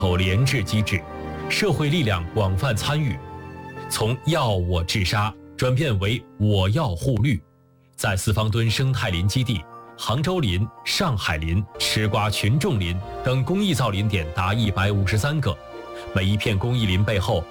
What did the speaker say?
联治机制，社会力量广泛参与，从要我治沙转变为我要护绿，在四方墩生态林基地、杭州林、上海林、吃瓜群众林等公益造林点达153个，每一片公益林背后